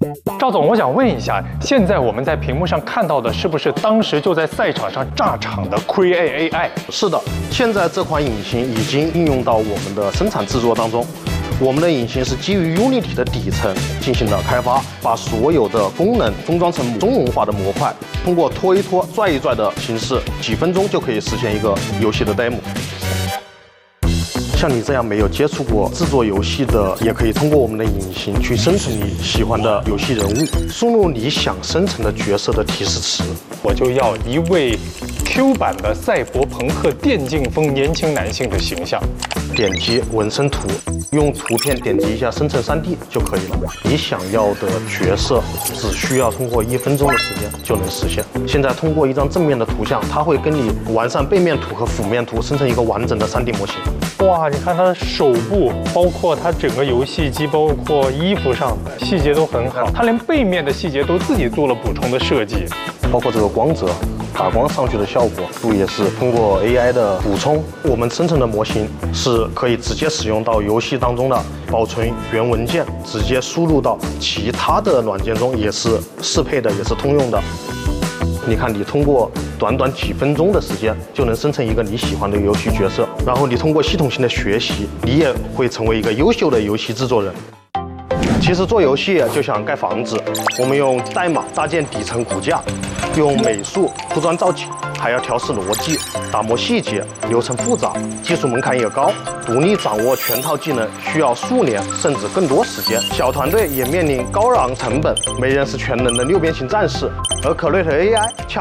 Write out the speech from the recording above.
赵总，我想问一下，现在我们在屏幕上看到的是不是当时就在赛场上炸场的 Create AI？ 是的，现在这款引擎已经应用到我们的生产制作当中。我们的引擎是基于 Unity 的底层进行了开发，把所有的功能封装成中文化的模块，通过拖一拖、拽一拽的形式，几分钟就可以实现一个游戏的 demo。像你这样没有接触过制作游戏的，也可以通过我们的引擎去生成你喜欢的游戏人物，输入你想生成的角色的提示词。 我就要一位 Q 版的赛博朋克电竞风年轻男性的形象。 点击纹身图，用图片点击一下生成3D 就可以了。你想要的角色只需要通过1分钟的时间就能实现。现在通过一张正面的图像，它会跟你完善背面图和辅面图，生成一个完整的3D 模型。 哇，你看它的手部，包括它整个游戏机，包括衣服上的细节都很好。它连背面的细节都自己做了补充的设计， 包括这个光泽。打光上去的效果度也是通过 AI 的补充，我们生成的模型是可以直接使用到游戏当中的保存原文件，直接输入到其他的软件中也是适配的，也是通用的。你看，你通过短短几分钟的时间就能生成一个你喜欢的游戏角色，然后你通过系统性的学习，你也会成为一个优秀的游戏制作人。其实做游戏就像盖房子，我们用代码搭建底层骨架，用美术铺砖造景，还要调试逻辑，打磨细节，流程复杂，技术门槛也高。独立掌握全套技能需要数年甚至更多时间，小团队也面临高昂成本，没人是全能的6边形战士。而可瑞特 AI